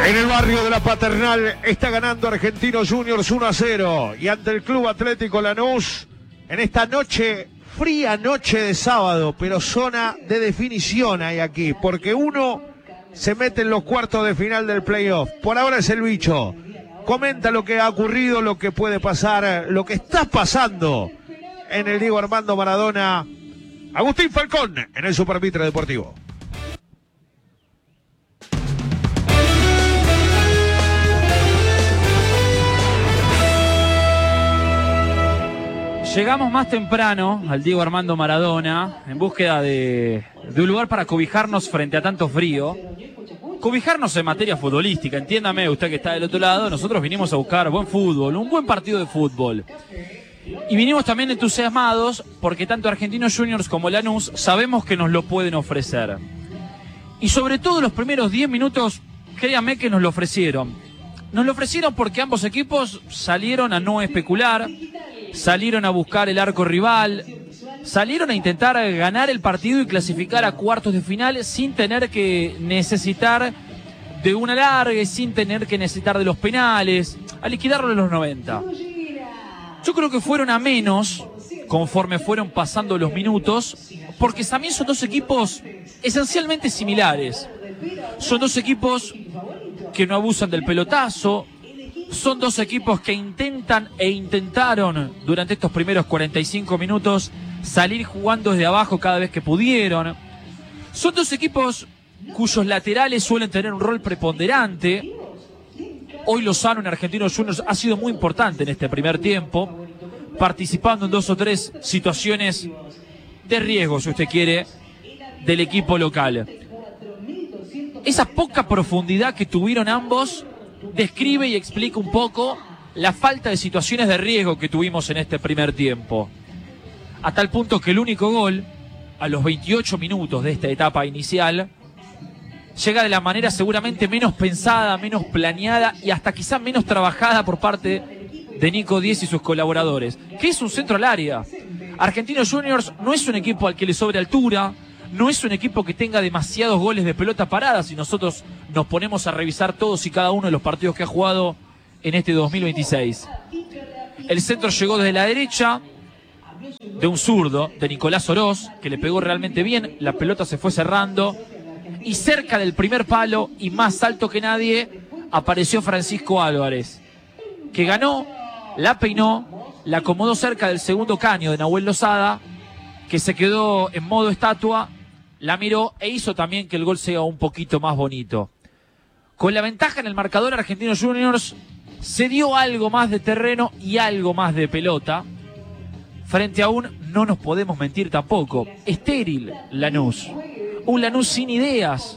En el barrio de La Paternal está ganando Argentinos Juniors 1-0 y ante el Club Atlético Lanús en esta noche, fría noche de sábado, pero zona de definición hay aquí, porque uno se mete en los cuartos de final del playoff. Por ahora es el Bicho. Comenta lo que ha ocurrido, lo que puede pasar, lo que está pasando en el Diego Armando Maradona. Agustín Falcón en el Supermitre Deportivo. Llegamos más temprano al Diego Armando Maradona en búsqueda de un lugar para cobijarnos frente a tanto frío. Cobijarnos en materia futbolística, entiéndame usted que está del otro lado, nosotros vinimos a buscar buen fútbol, un buen partido de fútbol. Y vinimos también entusiasmados porque tanto Argentinos Juniors como Lanús sabemos que nos lo pueden ofrecer. Y sobre todo los primeros 10 minutos, créanme que nos lo ofrecieron. Nos lo ofrecieron porque ambos equipos salieron a no especular, salieron a buscar el arco rival, salieron a intentar ganar el partido y clasificar a cuartos de final sin tener que necesitar de una larga, sin tener que necesitar de los penales, a liquidarlo en los 90. Yo creo que fueron a menos conforme fueron pasando los minutos, porque también son dos equipos esencialmente similares. Son dos equipos que no abusan del pelotazo. Son dos equipos que intentan e intentaron durante estos primeros 45 minutos salir jugando desde abajo cada vez que pudieron. Son dos equipos cuyos laterales suelen tener un rol preponderante. Hoy Lozano en Argentinos Juniors ha sido muy importante en este primer tiempo, participando en 2 o 3 situaciones de riesgo, si usted quiere, del equipo local. Esa poca profundidad que tuvieron ambos describe y explica un poco la falta de situaciones de riesgo que tuvimos en este primer tiempo. A tal punto que el único gol, a los 28 minutos de esta etapa inicial, llega de la manera seguramente menos pensada, menos planeada y hasta quizá menos trabajada por parte de Nico Díez y sus colaboradores, que es un centro al área. Argentinos Juniors no es un equipo al que le sobre altura, no es un equipo que tenga demasiados goles de pelota parada si nosotros nos ponemos a revisar todos y cada uno de los partidos que ha jugado en este 2026. El centro llegó desde la derecha, de un zurdo, de Nicolás Oroz, que le pegó realmente bien, la pelota se fue cerrando, y cerca del primer palo, y más alto que nadie, apareció Francisco Álvarez, que ganó, la peinó, la acomodó cerca del segundo caño de Nahuel Lozada, que se quedó en modo estatua, la miró e hizo también que el gol sea un poquito más bonito. Con la ventaja en el marcador, Argentinos Juniors se dio algo más de terreno y algo más de pelota. Frente a un, no nos podemos mentir tampoco, estéril Lanús. Un Lanús sin ideas.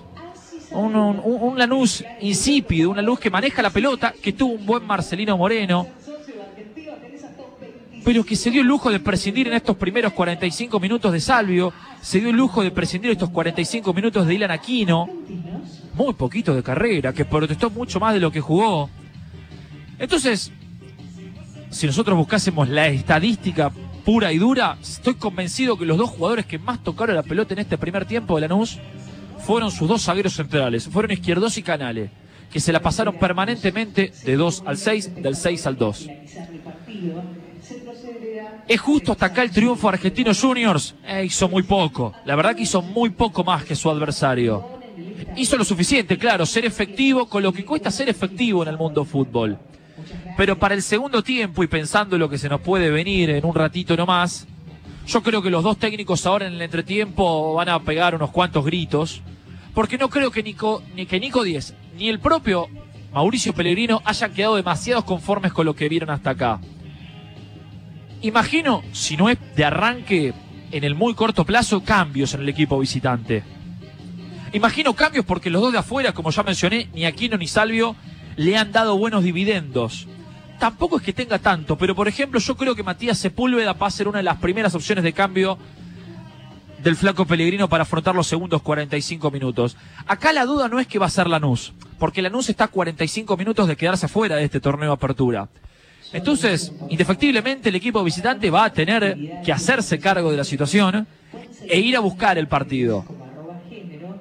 Un Lanús insípido, un Lanús que maneja la pelota, que tuvo un buen Marcelino Moreno, pero que se dio el lujo de prescindir en estos primeros 45 minutos de Salvio, se dio el lujo de prescindir estos 45 minutos de Ilan Aquino, muy poquito de carrera, que protestó mucho más de lo que jugó. Entonces, si nosotros buscásemos la estadística pura y dura, estoy convencido que los dos jugadores que más tocaron la pelota en este primer tiempo de Lanús fueron sus dos zagueros centrales, fueron Izquierdos y Canale, que se la pasaron permanentemente de 2 al 6, del 6 al 2. ¿Es justo hasta acá el triunfo de Argentinos Juniors? Hizo muy poco. La verdad que hizo muy poco más que su adversario. Hizo lo suficiente, claro, ser efectivo con lo que cuesta ser efectivo en el mundo fútbol. Pero para el segundo tiempo y pensando en lo que se nos puede venir en un ratito nomás, yo creo que los dos técnicos ahora en el entretiempo van a pegar unos cuantos gritos, porque no creo que Nico Díez ni el propio Mauricio Pellegrino hayan quedado demasiados conformes con lo que vieron hasta acá. Imagino, si no es de arranque, en el muy corto plazo, cambios en el equipo visitante. Imagino cambios porque los dos de afuera, como ya mencioné, ni Aquino ni Salvio le han dado buenos dividendos. Tampoco es que tenga tanto, pero por ejemplo yo creo que Matías Sepúlveda va a ser una de las primeras opciones de cambio del flaco Pellegrino para afrontar los segundos 45 minutos. Acá la duda no es que va a ser Lanús, porque Lanús está a 45 minutos de quedarse fuera de este torneo de apertura. Entonces, indefectiblemente el equipo visitante va a tener que hacerse cargo de la situación e ir a buscar el partido.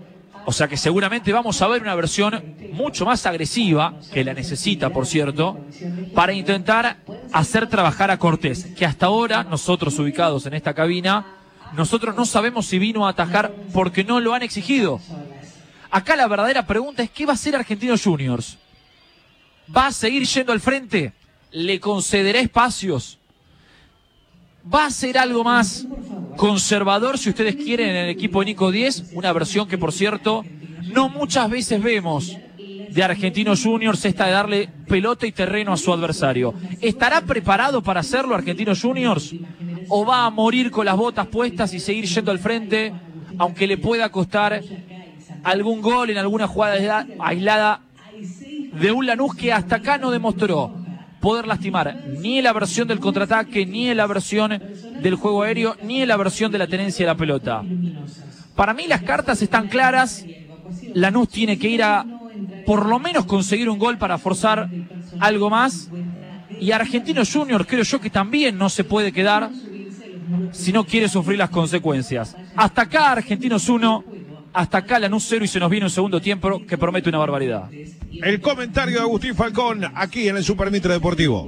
O sea que seguramente vamos a ver una versión mucho más agresiva, que la necesita, por cierto, para intentar hacer trabajar a Cortés, que hasta ahora, nosotros ubicados en esta cabina, nosotros no sabemos si vino a atajar porque no lo han exigido. Acá la verdadera pregunta es: ¿qué va a hacer Argentinos Juniors? ¿Va a seguir yendo al frente? ¿Le concederá espacios? ¿Va a ser algo más conservador, si ustedes quieren, en el equipo de Nico Díez? Una versión que, por cierto, no muchas veces vemos de Argentinos Juniors, esta de darle pelota y terreno a su adversario. ¿Estará preparado para hacerlo Argentinos Juniors? ¿O va a morir con las botas puestas y seguir yendo al frente, aunque le pueda costar algún gol en alguna jugada aislada de un Lanús que hasta acá no demostró poder lastimar ni en la versión del contraataque, ni en la versión del juego aéreo, ni en la versión de la tenencia de la pelota? Para mí las cartas están claras. Lanús tiene que ir a por lo menos conseguir un gol para forzar algo más. Y Argentinos Juniors creo yo que también no se puede quedar si no quiere sufrir las consecuencias. Hasta acá Argentinos 1, hasta acá Lanús 0, y se nos viene un segundo tiempo que promete una barbaridad. El comentario de Agustín Falcón aquí en el Super Mitre Deportivo.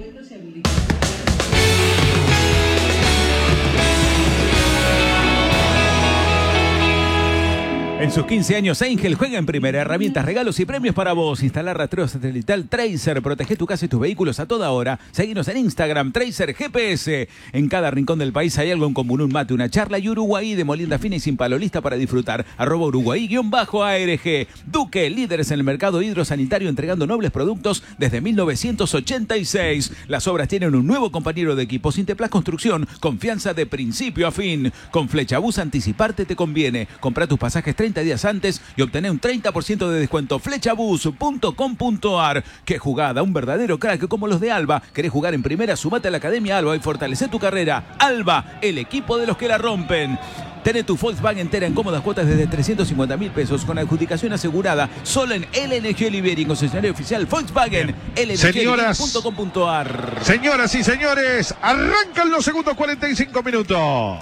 En sus 15 años, Angel juega en primera. Herramientas, regalos y premios para vos. Instalar rastreo satelital Tracer. Protege tu casa y tus vehículos a toda hora. Seguinos en Instagram, Tracer GPS. En cada rincón del país hay algo en común: un mate, una charla y Uruguay de molienda fina y sin palo, lista para disfrutar. @Uruguay_ARG. Duque, líderes en el mercado hidrosanitario, entregando nobles productos desde 1986. Las obras tienen un nuevo compañero de equipo. Sinteplas Construcción, confianza de principio a fin. Con Flechabús, anticiparte te conviene. Compra tus pasajes 30 días antes y obtener un 30% de descuento. Flechabus.com.ar. Qué jugada, un verdadero crack como los de Alba. ¿Querés jugar en primera? Sumate a la Academia Alba y fortalece tu carrera. Alba, el equipo de los que la rompen. Tené tu Volkswagen entera en cómodas cuotas desde 350.000 pesos con adjudicación asegurada solo en LNG Libering, concesionario oficial Volkswagen. LNG.com.ar. Señoras y señores, arrancan los segundos 45 minutos.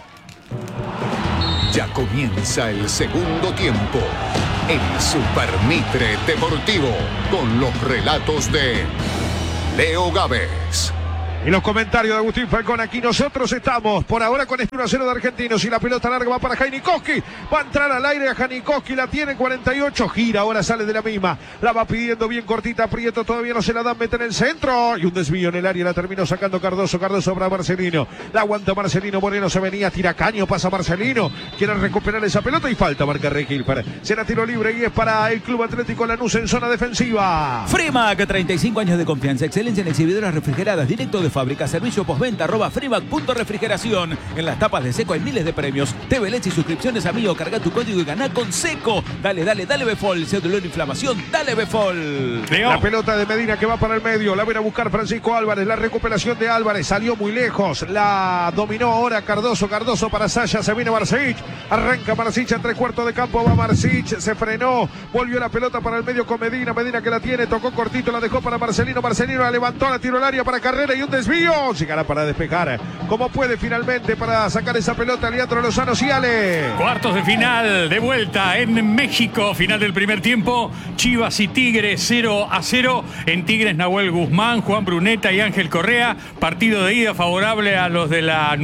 Ya comienza el segundo tiempo. El Super Mitre Deportivo con los relatos de Leo Gávez. Y los comentarios de Agustín Falcón. Aquí nosotros estamos por ahora con este 1-0 de Argentinos. Y la pelota larga va para Janikowski. Va a entrar al aire a Janikowski. La tiene 48. Gira, ahora sale de la misma. La va pidiendo bien cortita. Prieto todavía no se la dan. Mete en el centro. Y un desvío en el área. La terminó sacando Cardoso. Cardoso para Marcelino. La aguanta Marcelino. Moreno se venía. Tira caño. Pasa Marcelino. Quiere recuperar esa pelota. Y falta marca Regilper. Será tiro libre. Y es para el Club Atlético Lanús en zona defensiva. Frimac, 35 años de confianza. Excelencia en exhibidoras refrigeradas. Directo de fábrica, servicio postventa, @frimac.refrigeración. En las tapas de Seco hay miles de premios. TV Leche y suscripciones a Mío. Carga tu código y ganá con Seco. Dale Befol. Si hay dolor, inflamación, dale Befol. La pelota de Medina que va para el medio. La viene a buscar Francisco Álvarez. La recuperación de Álvarez. Salió muy lejos. La dominó ahora Cardoso. Cardoso para Saya. Se viene Marsic. Arranca Marsic en 3/4 de campo. Va Marsic. Se frenó. Volvió la pelota para el medio con Medina. Medina que la tiene. Tocó cortito. La dejó para Marcelino. Marcelino la levantó. La tiró al área para Carrera y un desvío. Llegará para despejar como puede finalmente para sacar esa pelota Leandro Lozano Ciales. Cuartos de final de vuelta en México. Final del primer tiempo. Chivas y Tigres 0-0. En Tigres Nahuel Guzmán, Juan Bruneta y Ángel Correa. Partido de ida favorable a los de la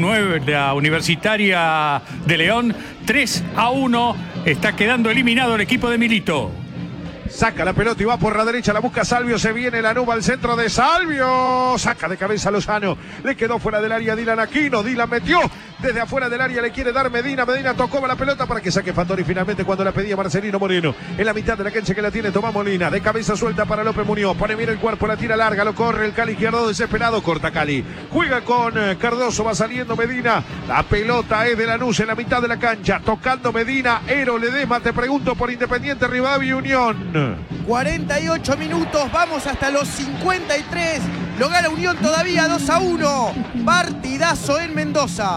Universitaria de León. 3-1. Está quedando eliminado el equipo de Milito. Saca la pelota y va por la derecha, la busca Salvio, se viene la nube al centro de Salvio, saca de cabeza Lozano, le quedó fuera del área Dylan Aquino, Dylan metió desde afuera del área, le quiere dar Medina, Medina tocó la pelota para que saque Fattori finalmente cuando la pedía Marcelino Moreno, en la mitad de la cancha que la tiene Tomás Molina, de cabeza suelta para López Muñoz, pone bien el cuerpo, la tira larga, lo corre el Cali izquierdo desesperado, corta Cali, juega con Cardoso, va saliendo Medina, la pelota es de Lanús en la mitad de la cancha, tocando Medina, Ero Ledesma, te pregunto por Independiente Rivadavia y Unión. 48 minutos, vamos hasta los 53. Lo gana Unión todavía 2-1. Partidazo en Mendoza.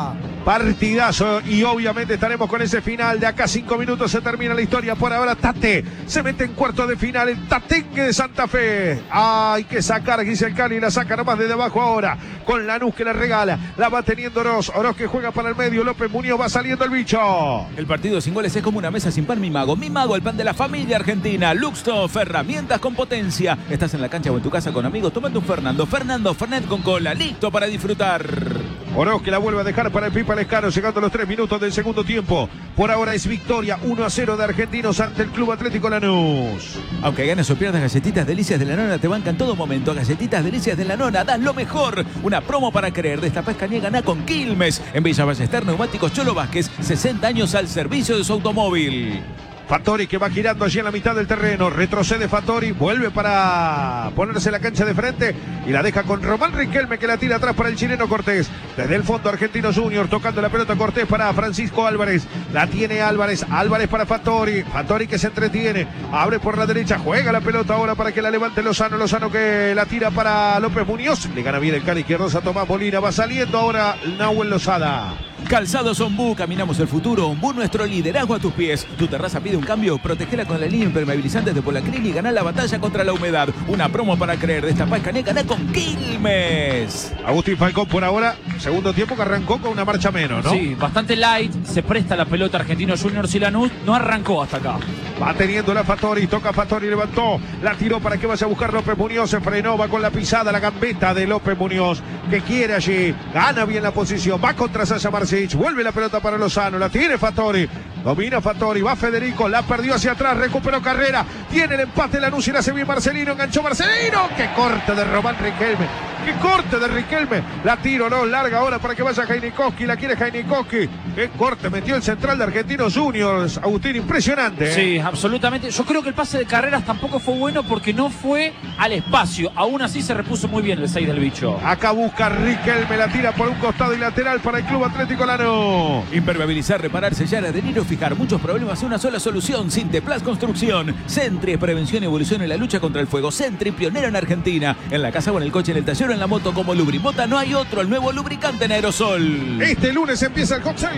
Partidazo, y obviamente estaremos con ese final. De acá 5 minutos se termina la historia. Por ahora Tate se mete en cuarto de final, el Tatengue de Santa Fe. Hay que sacar, dice el Cali, la saca nomás desde abajo ahora, con Lanús que la regala, la va teniendo Oroz que juega para el medio, López Muñoz, va saliendo el bicho. El partido sin goles es como una mesa sin pan, mi mago, el pan de la familia argentina. Luxtoff, herramientas con potencia. Estás en la cancha o en tu casa con amigos, tomando un Fernando Fernet con cola, listo para disfrutar. Oroz que la vuelve a dejar para el Pipa Lescano, llegando a los 3 minutos del segundo tiempo. Por ahora es victoria 1-0 de Argentinos ante el Club Atlético Lanús. Aunque ganes o pierdas, Galletitas Delicias de la Nona te bancan en todo momento. Galletitas Delicias de la Nona, das lo mejor. Una promo para creer. Destapa Escañé, ganá con Quilmes. En Villa Ballester, Neumáticos Cholo Vázquez, 60 años al servicio de su automóvil. Fattori que va girando allí en la mitad del terreno, retrocede Fattori, vuelve para ponerse la cancha de frente y la deja con Román Riquelme, que la tira atrás para el chileno Cortés. Desde el fondo Argentinos Juniors, tocando la pelota Cortés para Francisco Álvarez, la tiene Álvarez para Fattori que se entretiene, abre por la derecha, juega la pelota ahora para que la levante Lozano que la tira para López Muñoz, le gana bien el cara izquierdo a Tomás Molina, va saliendo ahora Nahuel Lozada. Calzados Ombú, caminamos el futuro. Ombú, nuestro liderazgo a tus pies. Tu terraza pide un cambio, protegela con la línea impermeabilizante de Polacril y ganá la batalla contra la humedad. Una promo para creer. Destapá Escané, ganá con Quilmes. Agustín Falcón por ahora, segundo tiempo que arrancó con una marcha menos, ¿no? Sí, bastante light, se presta la pelota Argentinos Juniors y Lanús no arrancó hasta acá. Va teniendo la Fattori, toca Fattori, levantó, la tiró para que vaya a buscar López Muñoz, se frenó, va con la pisada, la gambeta de López Muñoz, que quiere allí, gana bien la posición, va contra Sasha Marcic, vuelve la pelota para Lozano, la tiene Fattori, domina Fattori, va Federico, la perdió hacia atrás, recuperó Carrera, tiene el empate Lanús y la hace bien Marcelino, enganchó Marcelino, qué corte de Román Riquelme, qué corte de Riquelme, la tiro, no, larga ahora para que vaya Heinikowski, la quiere Heinikowski, qué corte metió el central de Argentinos Juniors, Agustín, impresionante. Sí, absolutamente, yo creo que el pase de Carreras tampoco fue bueno porque no fue al espacio, aún así se repuso muy bien el 6 del bicho. Acá busca Riquelme, la tira por un costado y lateral para el Club Atlético Lanús. Impermeabilizar, reparar, sellar, adherir o fijar muchos problemas en una sola solución. Sinteplas Construcción. Sentry, prevención y evolución en la lucha contra el fuego. Sentry, pionero en Argentina. En la casa o en el coche, en el taller o en la moto como Lubribota no hay otro. El nuevo lubricante en aerosol. Este lunes empieza el Hot Sale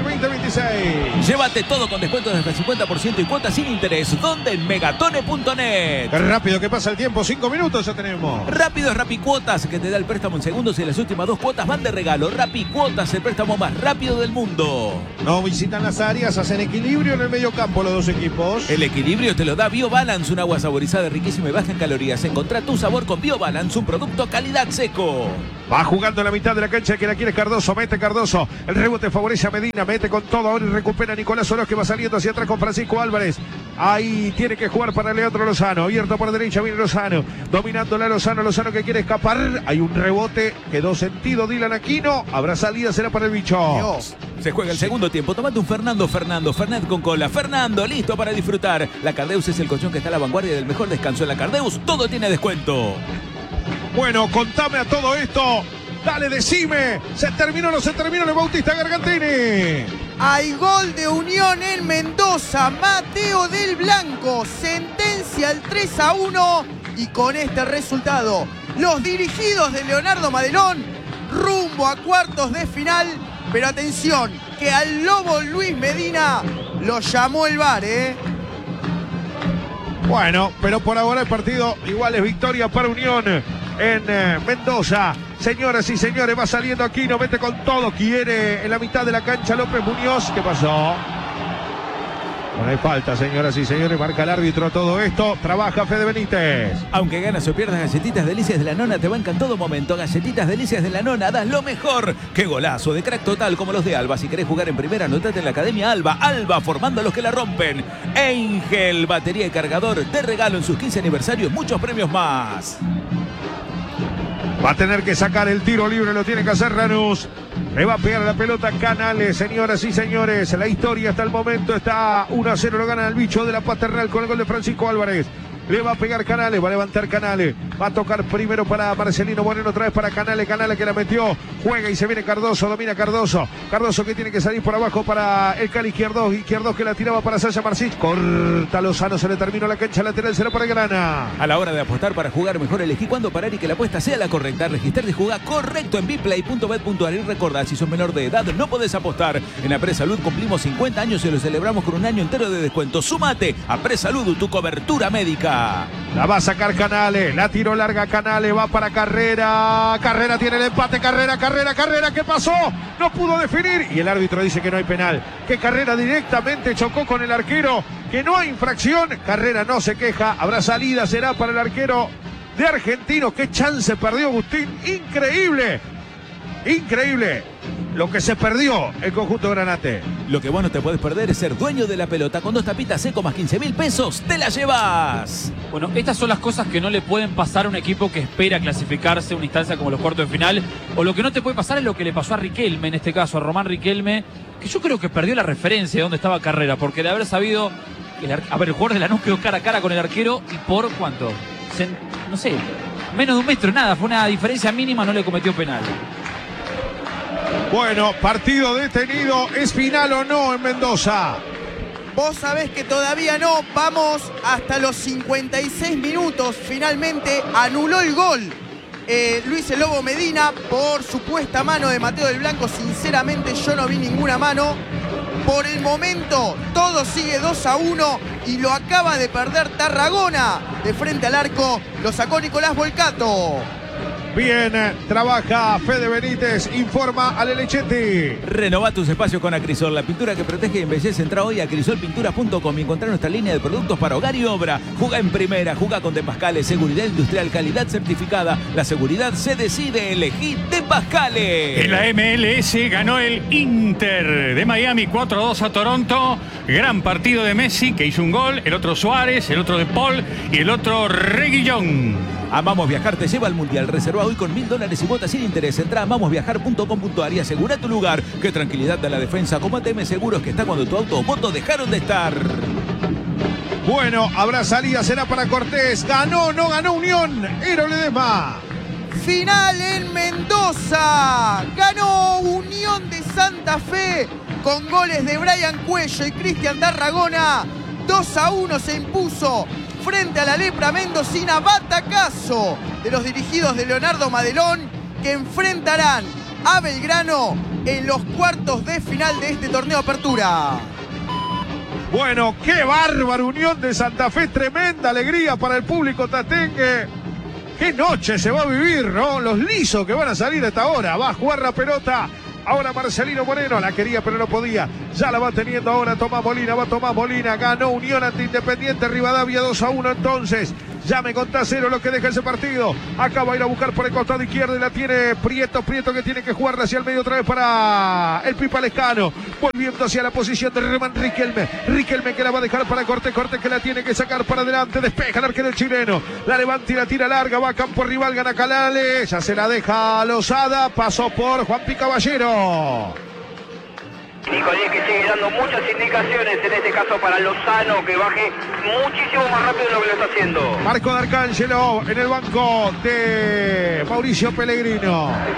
2026. Llévate todo con descuentos de hasta 50% y cuotas sin interés. ¿Dónde? En megatone.net. Qué rápido que pasa el tiempo, 5 minutos ya tenemos. Rápido es Rapicuotas, que te da el préstamo en segundos y las últimas 2 cuotas van de regalo. Rapicuotas, el préstamo más rápido del mundo. No visitan las áreas, hacen equilibrio en el medio campo los dos equipos. El equilibrio te lo da BioBalance, un agua saborizada, riquísima y baja en calorías. Encontrá tu sabor con BioBalance, un producto calidad seco. Va jugando en la mitad de la cancha, que la quiere Cardoso, mete Cardoso, el rebote favorece a Medina, mete con todo, ahora y recupera Nicolás Oroz, que va saliendo hacia atrás con Francisco Álvarez. Ahí tiene que jugar para Leandro Lozano, abierto por derecha, viene Lozano, dominándola Lozano que quiere escapar, hay un rebote, quedó sentido Dylan Aquino, habrá salida, será para el bicho. Dios. Se juega el segundo tiempo, tomate un Fernet con cola. Fernando, listo para disfrutar. La Cardeus es el colchón que está a la vanguardia del mejor descanso. En la Cardeus todo tiene descuento. Bueno, contame a todo esto. Dale, decime. ¿Se terminó o no se terminó el Bautista Gargantini? Hay gol de Unión en Mendoza. Mateo del Blanco sentencia el 3-1. Y con este resultado, los dirigidos de Leonardo Madelón rumbo a cuartos de final. Pero atención, que al Lobo Luis Medina lo llamó el VAR, Bueno, pero por ahora el partido igual es victoria para Unión en Mendoza. Señoras y señores, va saliendo Aquino, mete con todo, quiere en la mitad de la cancha López Muñoz. ¿Qué pasó? No hay falta, señoras y señores, marca el árbitro todo esto, trabaja Fede Benítez. Aunque ganas o pierdas, Galletitas Delicias de la Nona te bancan en todo momento. Galletitas Delicias de la Nona, das lo mejor. ¡Qué golazo! De crack total como los de Alba. Si querés jugar en primera, anotate en la Academia Alba. Alba, formando a los que la rompen. Angel, batería y cargador, de regalo en sus 15 aniversarios, muchos premios más. Va a tener que sacar el tiro libre, lo tiene que hacer Lanús. Le va a pegar la pelota Canales, señoras y señores. La historia hasta el momento está 1-0, lo gana el bicho de la Paternal con el gol de Francisco Álvarez. Le va a pegar Canales, va a levantar Canales. Va a tocar primero para Marcelino Moreno, otra vez para Canales. Canales que la metió. Juega y se viene Cardoso, domina Cardoso. Cardoso que tiene que salir por abajo para el Cali Izquierdos. Izquierdos que la tiraba para Sasha Marcich. Corta Lozano, se le terminó la cancha lateral, será para Grana. A la hora de apostar para jugar mejor, elegí cuándo parar y que la apuesta sea la correcta. Registrarte y jugar correcto en biplay.bet.ar. Y recordá, si sos menor de edad, no podés apostar. En Apresalud cumplimos 50 años y lo celebramos con un año entero de descuento. Súmate a Apresalud, tu cobertura médica. La va a sacar Canales, la tiró larga Canales, va para Carrera. Carrera tiene el empate, Carrera, ¿qué pasó? No pudo definir y el árbitro dice que no hay penal. Que Carrera directamente chocó con el arquero, que no hay infracción. Carrera no se queja, habrá salida, será para el arquero de Argentino. Qué chance perdió Agustín, increíble lo que se perdió el conjunto granate. Lo que vos no te podés perder es ser dueño de la pelota. Con 2 tapitas seco más 15.000 pesos, te la llevas. Bueno, estas son las cosas que no le pueden pasar a un equipo que espera clasificarse a una instancia como los cuartos de final. O lo que no te puede pasar es lo que le pasó a Riquelme, en este caso, a Román Riquelme, que yo creo que perdió la referencia de dónde estaba Carrera, porque de haber sabido... el jugador de Lanús quedó cara a cara con el arquero y por ¿cuánto? No sé, menos de 1 metro, nada, fue una diferencia mínima, no le cometió penal. Bueno, partido detenido, ¿es final o no en Mendoza? Vos sabés que todavía no, vamos hasta los 56 minutos, finalmente anuló el gol Luis el Lobo Medina por supuesta mano de Mateo del Blanco. Sinceramente yo no vi ninguna mano. Por el momento todo sigue 2-1 y lo acaba de perder Tarragona. De frente al arco lo sacó Nicolás Volcato. Bien, trabaja Fede Benítez, informa a Lelechetti. Renová tus espacios con Acrisol, la pintura que protege y embellece. Entra hoy a acrisolpinturas.com y encontrar nuestra línea de productos para hogar y obra. Jugá en primera, jugá con De Pascale, seguridad industrial, calidad certificada. La seguridad se decide, elegí De Pascale. En la MLS ganó el Inter de Miami 4-2 a Toronto. Gran partido de Messi, que hizo un gol, el otro Suárez, el otro De Paul y el otro Reguillón. Amamos Viajar te lleva al Mundial. Reserva hoy con $1000 y botas sin interés. Entra a amamosviajar.com.ar y asegura tu lugar. Qué tranquilidad da la defensa. Como ATM Seguros, que está cuando tu auto o moto dejaron de estar. Bueno, habrá salida, será para Cortés. Ganó, no ganó Unión. Ero Ledesma. Final en Mendoza. Ganó Unión de Santa Fe con goles de Brian Cuello y Cristian Tarragona. 2-1 se impuso frente a la lepra mendocina. Batacazo de los dirigidos de Leonardo Madelón, que enfrentarán a Belgrano en los cuartos de final de este torneo Apertura. Bueno, qué bárbaro Unión de Santa Fe, tremenda alegría para el público tatengue. Qué noche se va a vivir, ¿no? Los lisos que van a salir a esta hora. Va a jugar la pelota. Ahora Marcelino Moreno, la quería pero no podía. Ya la va teniendo ahora Tomás Molina, va Tomás Molina. Ganó Unión ante Independiente Rivadavia 2-1 entonces. Ya me contás Cero lo que deja ese partido. Acaba de ir a buscar por el costado izquierdo y la tiene Prieto que tiene que jugarla hacia el medio otra vez para el Pipa Lescano. Volviendo hacia la posición de Román Riquelme. Riquelme que la va a dejar para Cortés que la tiene que sacar para adelante. Despeja el arquero chileno. La levanta y la tira larga. Va a campo rival, gana Canales. Ya se la deja a Lozada. Pasó por Juanpi Caballero. Nicolás que sigue dando muchas indicaciones, en este caso para Lozano, que baje muchísimo más rápido de lo que lo está haciendo. Marco D'Arcangelo en el banco de Mauricio Pellegrino.